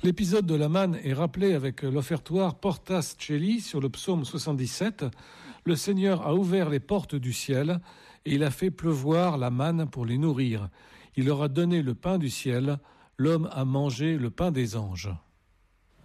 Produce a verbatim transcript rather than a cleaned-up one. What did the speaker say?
L'épisode de la manne est rappelé avec l'offertoire Portas Celi sur le psaume soixante-dix-sept. Le Seigneur a ouvert les portes du ciel et il a fait pleuvoir la manne pour les nourrir. Il leur a donné le pain du ciel, l'homme a mangé le pain des anges.